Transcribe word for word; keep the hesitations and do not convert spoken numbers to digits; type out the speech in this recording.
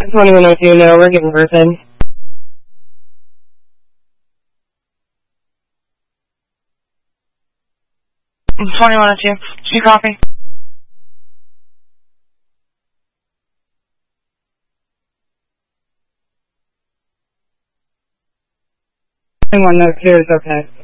twenty-one oh two, no, we're getting person. twenty-one oh two, she copy. twenty-one oh two is okay.